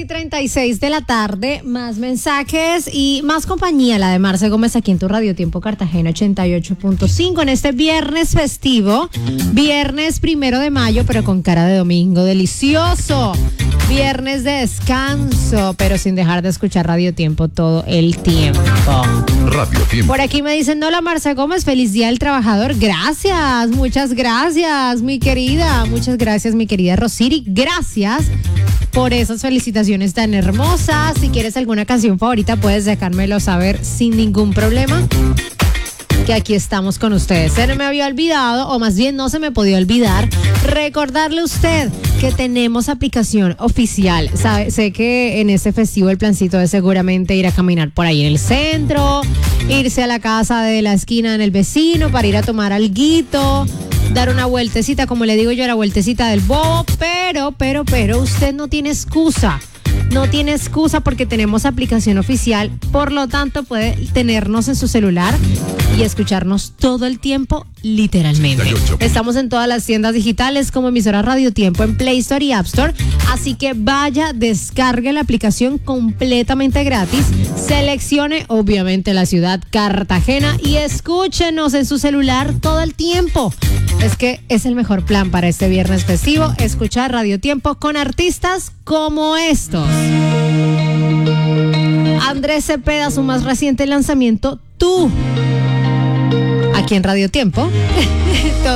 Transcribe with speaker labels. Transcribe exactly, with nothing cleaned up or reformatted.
Speaker 1: treinta y seis de la tarde, más mensajes y más compañía, la de Marce Gómez aquí en tu Radio Tiempo Cartagena ochenta y ocho punto cinco en este viernes festivo, viernes primero de mayo, pero con cara de domingo, delicioso, viernes de descanso, pero sin dejar de escuchar Radio Tiempo todo el tiempo.
Speaker 2: Radio Tiempo.
Speaker 1: Por aquí me dicen, hola Marce Gómez, feliz día del trabajador, gracias, muchas gracias, mi querida, muchas gracias, mi querida Rosiri, gracias por esas felicitaciones tan hermosas. Si quieres alguna canción favorita, puedes dejármelo saber sin ningún problema, que aquí estamos con ustedes. Se me había olvidado, o más bien no se me podía olvidar, recordarle a usted que tenemos aplicación oficial. Sabe, sé que en este festivo el plancito es seguramente ir a caminar por ahí en el centro, irse a la casa de la esquina en el vecino para ir a tomar alguito, dar una vueltecita, como le digo yo, la vueltecita del bobo, pero, pero, pero, usted no tiene excusa. No tiene excusa porque tenemos aplicación oficial, por lo tanto puede tenernos en su celular y escucharnos todo el tiempo, literalmente. Estamos en todas las tiendas digitales como emisora Radio Tiempo en Play Store y App Store, así que vaya, descargue la aplicación completamente gratis, seleccione obviamente la ciudad Cartagena y escúchenos en su celular todo el tiempo. Es que es el mejor plan para este viernes festivo, escuchar Radio Tiempo con artistas como estos. Andrés Cepeda, su más reciente lanzamiento, Tú, aquí en Radio Tiempo.